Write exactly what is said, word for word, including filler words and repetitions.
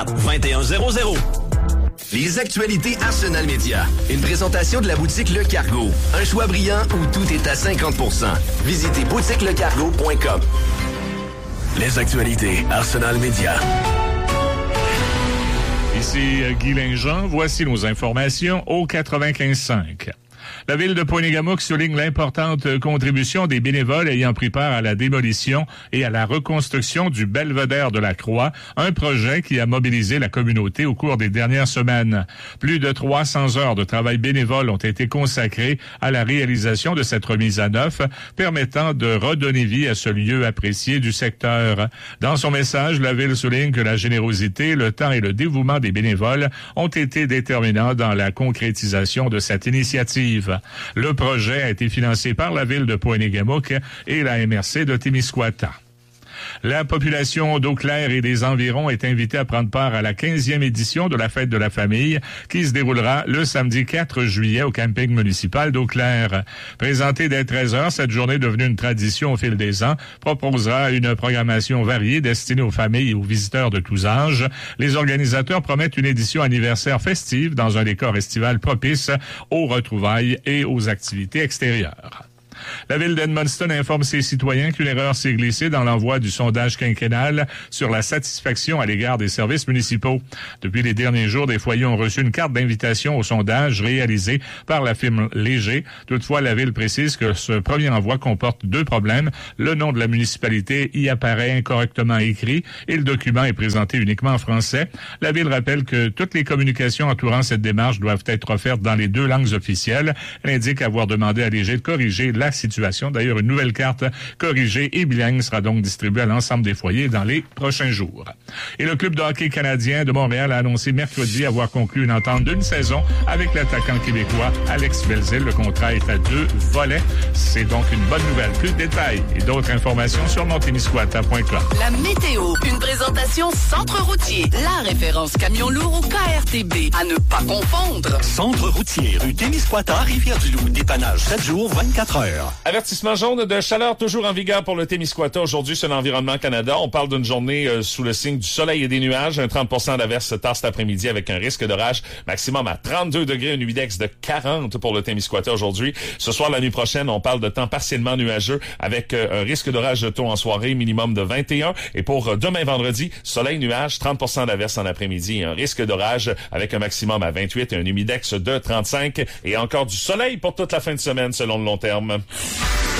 vingt et un zéro zéro. Les actualités Arsenal Média. Une présentation de la boutique Le Cargo. Un choix brillant où tout est à cinquante pour cent. Visitez boutique le cargo point com. Les actualités Arsenal Média. Ici Guy Linjean, voici nos informations au quatre-vingt-quinze cinq. La ville de Pointe-Égamouk souligne l'importante contribution des bénévoles ayant pris part à la démolition et à la reconstruction du Belvédère de la Croix, un projet qui a mobilisé la communauté au cours des dernières semaines. Plus de trois cents heures de travail bénévole ont été consacrées à la réalisation de cette remise à neuf, permettant de redonner vie à ce lieu apprécié du secteur. Dans son message, la ville souligne que la générosité, le temps et le dévouement des bénévoles ont été déterminants dans la concrétisation de cette initiative. Le projet a été financé par la ville de Pointe-Égamouk et la M R C de Témiscouata. La population d'Eau-Claire et des environs est invitée à prendre part à la quinzième édition de la Fête de la Famille qui se déroulera le samedi quatre juillet au camping municipal d'Eau-Claire. Présentée dès treize heures, cette journée devenue une tradition au fil des ans proposera une programmation variée destinée aux familles et aux visiteurs de tous âges. Les organisateurs promettent une édition anniversaire festive dans un décor estival propice aux retrouvailles et aux activités extérieures. La ville d'Edmundston informe ses citoyens qu'une erreur s'est glissée dans l'envoi du sondage quinquennal sur la satisfaction à l'égard des services municipaux. Depuis les derniers jours, des foyers ont reçu une carte d'invitation au sondage réalisé par la firme Léger. Toutefois, la ville précise que ce premier envoi comporte deux problèmes. Le nom de la municipalité y apparaît incorrectement écrit et le document est présenté uniquement en français. La ville rappelle que toutes les communications entourant cette démarche doivent être offertes dans les deux langues officielles. Elle indique avoir demandé à Léger de corriger la situation. D'ailleurs, une nouvelle carte corrigée et bilingue sera donc distribuée à l'ensemble des foyers dans les prochains jours. Et le club de hockey canadien de Montréal a annoncé mercredi avoir conclu une entente d'une saison avec l'attaquant québécois Alex Belzile. Le contrat est à deux volets. C'est donc une bonne nouvelle. Plus de détails et d'autres informations sur montémiscouata point com. La météo, une présentation Centre routier, la référence camion lourd au K R T B. À ne pas confondre. Centre routier, rue Témiscouata, Rivière-du-Loup. Dépannage sept jours, vingt-quatre heures. Avertissement jaune de chaleur toujours en vigueur pour le Témiscouata aujourd'hui sur l'Environnement Canada. On parle d'une journée euh, sous le signe du soleil et des nuages. Un trente pour cent d'averses tard cet après-midi avec un risque d'orage maximum à trente-deux degrés, un humidex de quarante pour le Témiscouata aujourd'hui. Ce soir, la nuit prochaine, on parle de temps partiellement nuageux avec euh, un risque d'orage tôt en soirée, minimum de vingt et un. Et pour euh, demain vendredi, soleil, nuage, trente pour cent d'averses en après-midi. Un risque d'orage avec un maximum à vingt-huit et un humidex de trente-cinq. Et encore du soleil pour toute la fin de semaine selon le long terme.